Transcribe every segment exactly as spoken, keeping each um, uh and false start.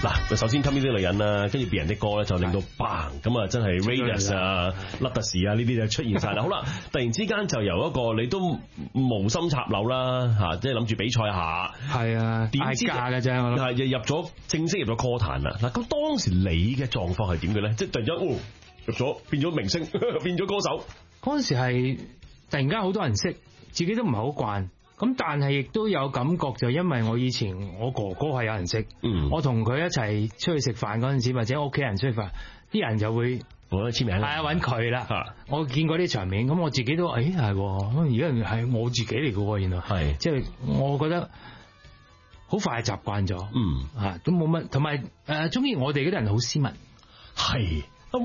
嗱，首先吸呢啲女人啦，跟住別人啲歌咧就令到 bang 咁啊，真係 Raidas 啊、甩特士啊呢啲就出現晒啦。好啦，突然之間就由一個你都無心插柳啦嚇，即係諗住比賽下， 係啊， 點知嗌價嘅啫，我諗係入咗正式入咗歌壇啦。嗱，咁當時你嘅狀況係點嘅咧？即係突然間哦入咗變咗明星，變咗歌手。 嗰陣時係突然間好多人識，自己都唔係好慣。咁但係亦都有感覺，就因為我以前我哥哥係有人識，嗯、我同佢一齊出去食飯嗰陣時，或者屋企人出去飯，啲人就會我簽名，係啊揾佢啦。我見過啲場面，咁我自己都誒係，而家係我自己嚟嘅，原來係，即係我覺得好快習慣咗，嗯吓都冇乜，同埋誒中意我哋嗰啲人好斯文，係。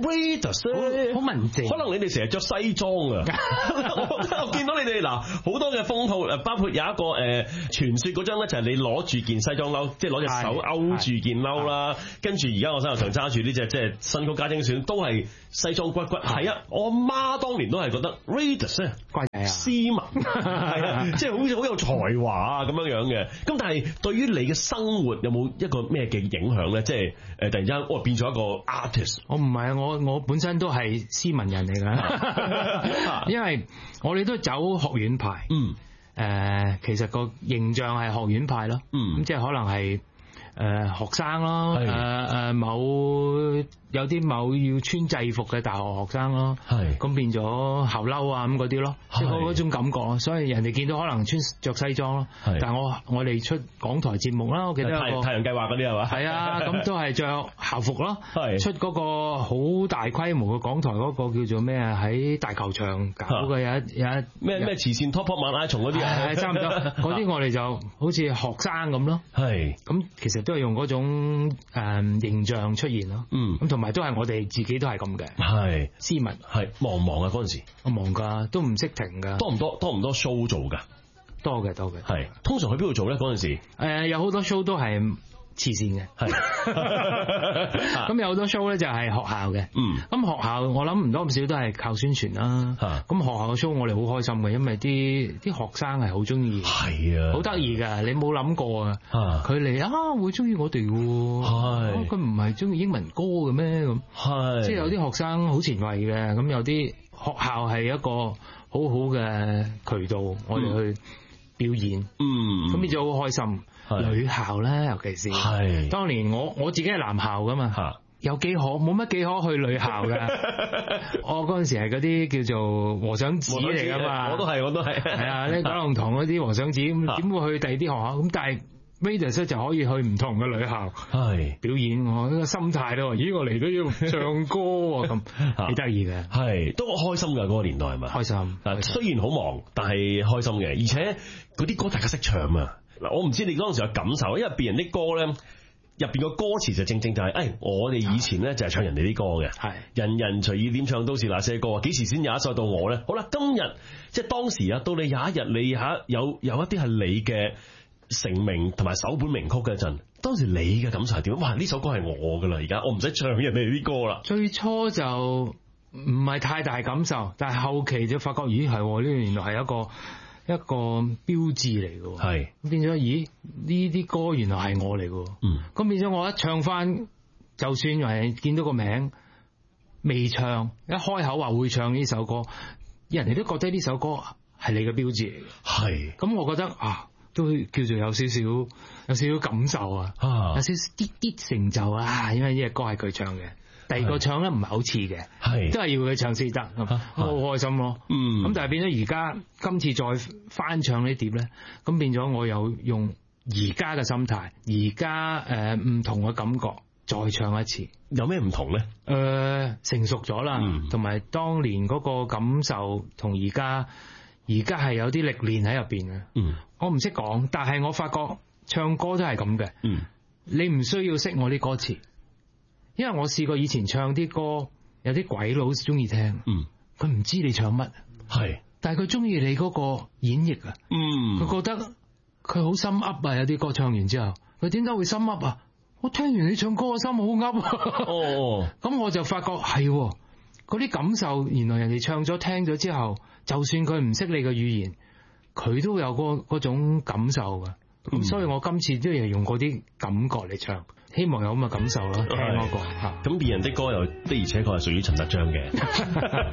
Raidas 好文靜， 可能你哋成日着西裝啊！我我見到你哋嗱好多嘅封套，誒包括有一個誒傳說嗰張咧，就係你攞住件西裝褸，即係攞隻手勾住件褸啦。跟住而家我手頭上揸住呢隻即係新曲加精選，都係西裝骨骨。係啊，我媽當年都係覺得 Raidas 咧乖仔啊， 斯文係啊，即係好似好有才華啊咁樣樣嘅。咁但係對於你嘅生活有冇一個咩嘅影響咧？即係誒突然間我變咗一個 artist， 我唔係啊。我我本身都係斯文人嚟㗎，因為我哋都走學院派，嗯，誒、呃，其實個形象係學院派咯，嗯，咁即係可能係誒、呃、學生咯，誒誒、呃、某有啲某要穿制服嘅大學學生咯，係，咁變咗校褸啊咁嗰啲咯，即係嗰種感覺咯，所以人哋見到可能穿着西裝咯，但係我我哋出港台節目啦，我記得有個太太陽計劃嗰啲係嘛，係啊，咁都係着校服咯，係出嗰個好大規模嘅港台嗰個叫做咩啊？喺大球場搞嘅有一有一咩咩慈善 top up 馬拉松嗰啲啊， 係差唔多，嗰啲我哋就好似學生咁咯，係，咁其實都係用嗰種誒形象出現咯，嗯，咁同埋都係我哋自己都係咁嘅，係斯文，係忙唔忙啊嗰陣時？我忙噶，都唔識停噶， 多唔多多唔多 show 做噶？ 多嘅多嘅，係通常去邊度做咧？嗰陣時誒、 呃、有好多 show 都係慈善嘅，係咁有好多 show 咧就係學校嘅，嗯，咁學校我諗唔多唔少都係靠宣傳啦，咁學校嘅 show 我哋好開心嘅，因為啲啲學生係好中意，係啊，好得意噶，你冇諗過啊，佢嚟啊會中意我哋喎，係，佢唔係中意英文歌嘅咩咁，係，即係有啲學生好前衛嘅，咁有啲學校係一個好好嘅渠道，我哋去表演，嗯，咁變咗好開心。女校咧，尤其是係當年我我自己係男校噶嘛，有幾可冇乜幾可去女校噶。我嗰陣時係嗰啲叫做和尚子嚟噶嘛， 我都係我都係係啊，呢九龍塘嗰啲和尚子點會去第二啲學校？咁但係 Raidas 就可以去唔同嘅女校係表演，我呢個心態咯。咦，我嚟都要唱歌咁，幾得意嘅，係都好開心噶嗰個年代係咪？開心，嗱雖然好忙，但係開心嘅，而且嗰啲歌大家識唱啊。嗱，我唔知你嗰陣時有感受，因為別人啲歌咧，入邊個歌詞就正正就係、是，誒、哎，我哋以前咧就係唱人哋啲歌嘅，係人人隨意點唱都是那些歌，幾時先有一首到我咧？好啦，今日即係當時啊，到你有一日你吓有有一啲係你嘅成名同埋首本名曲嘅陣，當時你嘅感受係點？哇，呢首歌係我噶啦，而家我唔使唱人哋啲歌啦。 最初就唔係太大感受，但係後期就發覺，咦，係呢原來係一個。一個標誌嚟嘅，係咁變咗，咦呢啲歌原來係我嚟嘅，嗯，咁變咗我一唱翻，就算係見到個名未唱，一開口話會唱呢首歌，人哋都覺得呢首歌係你嘅標誌嚟嘅，係，咁我覺得啊，都叫做有少少有少少感受啊，啊有少少啲啲成就啊，因為呢隻歌係佢唱嘅。第二個唱咧唔係好似嘅，係都係要佢唱先得，好開心咯。嗯，咁但係變咗而家今次再翻唱呢碟咧，咁變咗我有用而家嘅心態，而家誒唔同嘅感覺再唱一次， 有咩唔同咧？ 誒、呃，成熟咗啦，同埋、嗯、當年嗰個感受同而家而家係有啲歷練喺入邊嘅。嗯，我唔識講，但係我發覺唱歌都係咁嘅。嗯，你唔需要識我啲歌詞。因為我試過以前唱啲歌，有啲鬼佬中意聽，嗯，佢唔知你唱乜，係，但係佢中意你嗰個演繹啊，嗯，佢覺得佢好心噏啊，有啲歌唱完之後，佢點解會心噏啊？我聽完你唱歌，心好噏啊，哦，咁我就發覺係，嗰啲感受，原來人哋唱咗聽咗之後，就算佢唔識你嘅語言，佢都有嗰嗰種感受噶。咁、嗯、所以我今次都係用嗰啲感覺嚟唱， 希望有咁嘅感受咯，聽嗰個嚇。 咁變人的歌又的而且確係屬於陳德章嘅。